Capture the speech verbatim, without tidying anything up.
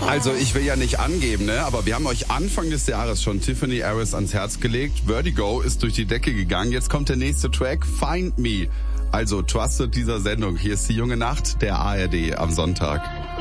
Also ich will ja nicht angeben, ne? Aber wir haben euch Anfang des Jahres schon Tiffany Harris ans Herz gelegt. Vertigo ist durch die Decke gegangen. Jetzt kommt der nächste Track, Find Me. Also trustet dieser Sendung. Hier ist die junge Nacht der A R D am Sonntag.